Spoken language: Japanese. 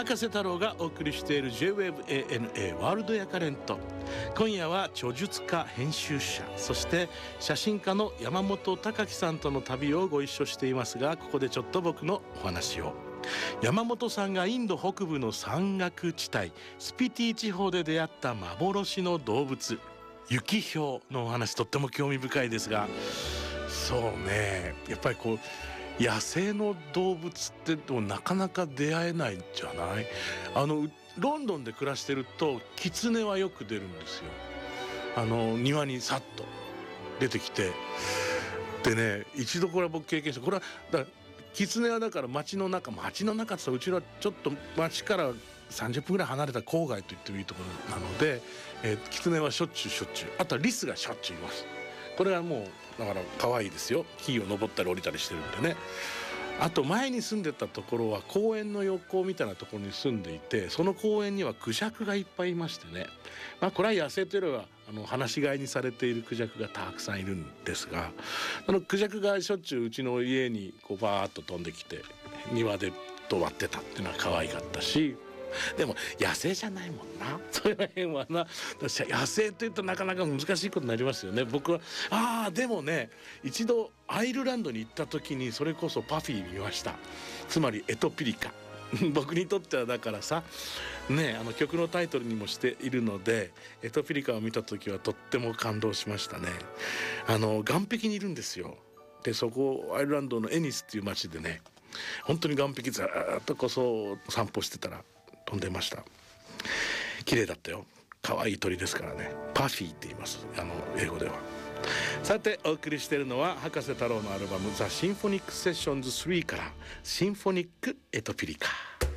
博士太郎がお送りしている J-Wave ANA ワールドヤカレント。今夜は著述家、編集者、そして写真家の山本隆樹さんとの旅をご一緒していますが、ここでちょっと僕のお話を。山本さんがインド北部の山岳地帯スピティ地方で出会った幻の動物ユキヒョウのお話、とっても興味深いですが、そうね、やっぱりこう野生の動物ってでもなかなか出会えないんじゃない？ロンドンで暮らしてるとキツネはよく出るんですよ。庭にさっと出てきて、でね、一度これは僕経験した。これはだキツネはだから街の中って言ったらうちはちょっと街から30分ぐらい離れた郊外と言ってもいいところなので、キツネはしょっちゅう、あとはリスがしょっちゅういます。これはもうだから可愛いですよ。木を登ったり降りたりしてるんでね。あと前に住んでたところは公園の横みたいなところに住んでいて、その公園にはクジャクがいっぱいいましてね、これは野生というよりは放し飼いにされているクジャクがたくさんいるんですが、クジャクがしょっちゅううちの家にこうバーッと飛んできて庭でと割ってたっていうのは可愛かったし、でも野生じゃないもんな、そういう辺はな。野生って言うとなかなか難しいことになりますよね。僕はでもね、一度アイルランドに行った時にそれこそパフィー見ました。つまりエトピリカ僕にとってはだからさね、曲のタイトルにもしているので、エトピリカを見た時はとっても感動しましたね。岸壁にいるんですよ。でそこアイルランドのエニスっていう町でね、本当に岸壁ずっとこそ散歩してたら飛んでました。綺麗だったよ。可愛い鳥ですからね。パフィーって言います、英語では。さてお送りしているのは博士太郎のアルバムザ・シンフォニック・セッションズ3からシンフォニック・エトピリカ。